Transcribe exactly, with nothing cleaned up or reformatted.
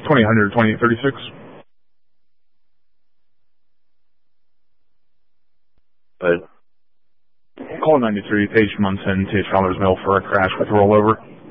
twenty hundred, twenty thirty-six. But Call ninety-three, Page Munson to Chalmers Mill for a crash with rollover.